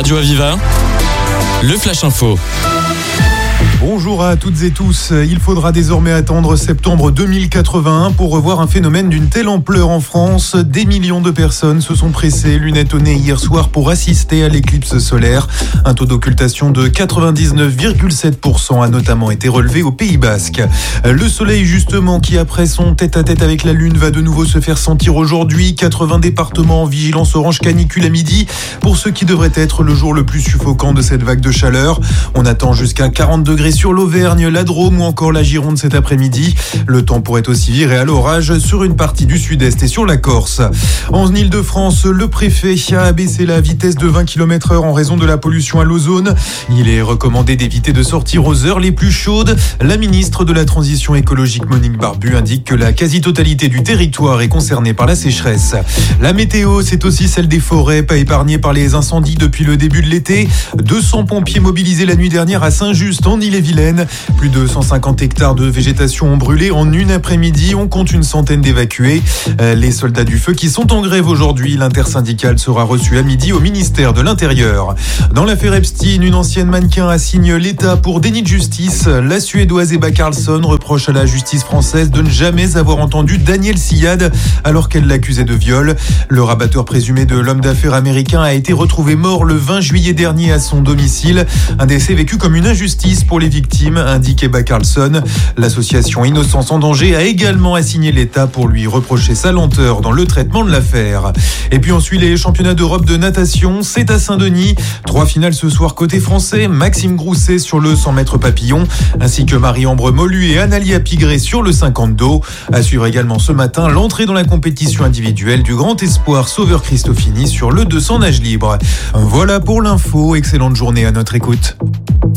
Radio Aviva, le Flash Info. Bonjour à toutes et tous. Il faudra désormais attendre septembre 2081 pour revoir un phénomène d'une telle ampleur en France. Des millions de personnes se sont pressées, lunettes au nez hier soir, pour assister à l'éclipse solaire. Un taux d'occultation de 99,7% a notamment été relevé au Pays Basque. Le soleil justement, qui après son tête-à-tête avec la lune va de nouveau se faire sentir aujourd'hui. 80 départements en vigilance orange canicule à midi pour ce qui devrait être le jour le plus suffocant de cette vague de chaleur. On attend jusqu'à 40 degrés sur l'Auvergne, la Drôme ou encore la Gironde cet après-midi. Le temps pourrait aussi virer à l'orage sur une partie du sud-est et sur la Corse. En Ile-de-France, le préfet a abaissé la vitesse de 20 km/h en raison de la pollution à l'ozone. Il est recommandé d'éviter de sortir aux heures les plus chaudes. La ministre de la Transition écologique Monique Barbu indique que la quasi-totalité du territoire est concernée par la sécheresse. La météo, c'est aussi celle des forêts, pas épargnées par les incendies depuis le début de l'été. 200 pompiers mobilisés la nuit dernière à Saint-Just en Ille-et-Vilaine. Plus de 150 hectares de végétation ont brûlé en une après-midi. On compte une centaine d'évacués. Les soldats du feu qui sont en grève aujourd'hui. L'intersyndicale sera reçue à midi au ministère de l'Intérieur. Dans l'affaire Epstein, une ancienne mannequin assigne l'État pour déni de justice. La Suédoise Ebba Karlsson reproche à la justice française de ne jamais avoir entendu Daniel Siad alors qu'elle l'accusait de viol. Le rabatteur présumé de l'homme d'affaires américain a été retrouvé mort le 20 juillet dernier à son domicile. Un décès vécu comme une injustice pour les victimes, indique Ebba Karlsson. L'association Innocence en danger a également assigné l'État pour lui reprocher sa lenteur dans le traitement de l'affaire. Et puis on suit les championnats d'Europe de natation. C'est à Saint-Denis. 3 finales ce soir côté français. Maxime Grousset sur le 100 mètres papillon, ainsi que Marie-Ambre Molu et Analia Pigré sur le 50 dos. À suivre également ce matin l'entrée dans la compétition individuelle du grand espoir Sauveur Christofini sur le 200 nage libre. Voilà pour l'info. Excellente journée à notre écoute.